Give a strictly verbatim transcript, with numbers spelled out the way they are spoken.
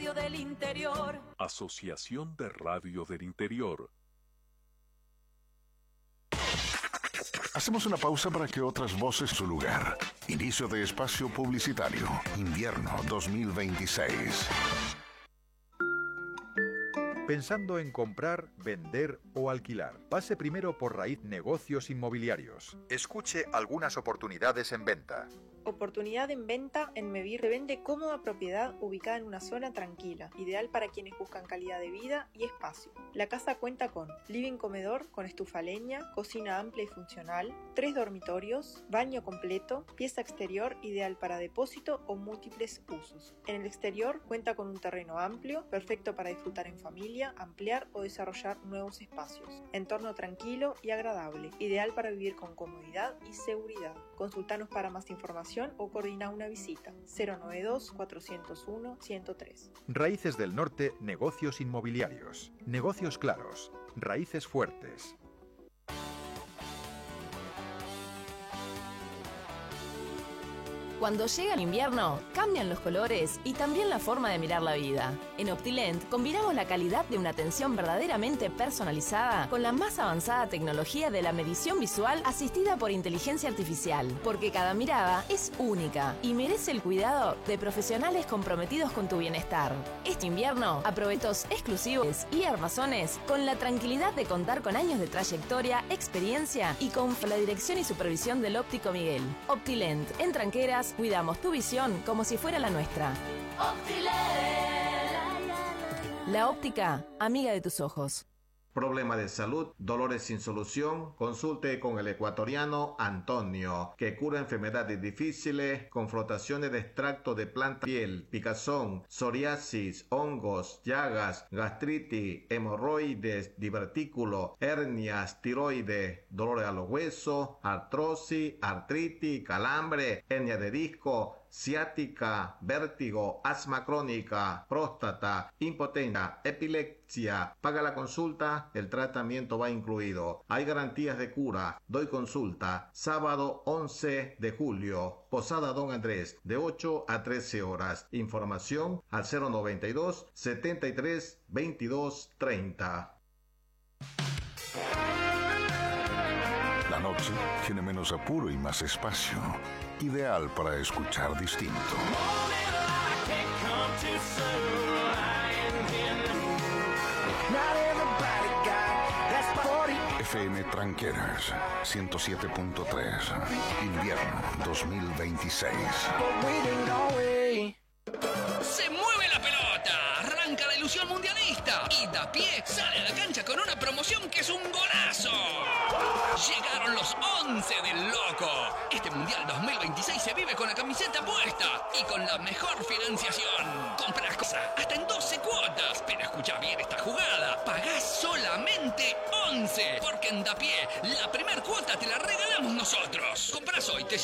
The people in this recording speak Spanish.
Radio del Interior. Asociación de Radio del Interior. Hacemos una pausa para que otras voces su lugar. Inicio de espacio publicitario. Invierno dos mil veintiséis. Pensando en comprar, vender o alquilar. Pase primero por Raíz Negocios Inmobiliarios. Escuche algunas oportunidades en venta. Oportunidad en venta en Mevir. Se vende cómoda propiedad ubicada en una zona tranquila, ideal para quienes buscan calidad de vida y espacio. La casa cuenta con living comedor con estufa a leña, cocina amplia y funcional, tres dormitorios, baño completo, pieza exterior ideal para depósito o múltiples usos. En el exterior cuenta con un terreno amplio, perfecto para disfrutar en familia, ampliar o desarrollar nuevos espacios. Entorno tranquilo y agradable, ideal para vivir con comodidad y seguridad. Consultanos para más información o coordina una visita. Cero noventa y dos, cuatrocientos uno, ciento tres. Raíces del Norte, negocios inmobiliarios. Negocios claros. Raíces fuertes. Cuando llega el invierno, cambian los colores y también la forma de mirar la vida. En Optilent combinamos la calidad de una atención verdaderamente personalizada con la más avanzada tecnología de la medición visual asistida por inteligencia artificial, porque cada mirada es única y merece el cuidado de profesionales comprometidos con tu bienestar. Este invierno, aprovetos exclusivos y armazones con la tranquilidad de contar con años de trayectoria, experiencia y con la dirección y supervisión del óptico Miguel. Optilent, en Tranqueras, cuidamos tu visión como si fuera la nuestra. La óptica, amiga de tus ojos. Problema de salud, dolores sin solución, consulte con el ecuatoriano Antonio, que cura enfermedades difíciles con frotaciones de extracto de planta, piel, picazón, psoriasis, hongos, llagas, gastritis, hemorroides, divertículo, hernias, tiroides, dolores a los huesos, artrosis, artritis, calambre, hernia de disco, ciática, vértigo, asma crónica, próstata, impotencia, epilepsia. Paga la consulta, el tratamiento va incluido. Hay garantías de cura. Doy consulta. Sábado once de julio. Posada Don Andrés, de ocho a trece horas. Información al cero noventa y dos, setenta y tres, veintidós, treinta. La noche tiene menos apuro y más espacio. Ideal para escuchar distinto. F M Tranqueras ciento siete punto tres. Invierno dos mil veintiséis. ¡Se mueve la pelota! ¡Arranca la ilusión mundialista! Y Dapié sale a la cancha con una promoción que es un golazo. Llegaron los once del loco. Este Mundial dos mil veintiséis se vive con la camiseta puesta y con la mejor financiación. Compras cosas hasta en doce cuotas. Pero escucha bien esta jugada. Pagás solamente once. Porque en Dapié la primer cuota te la regalamos nosotros. Comprás hoy, te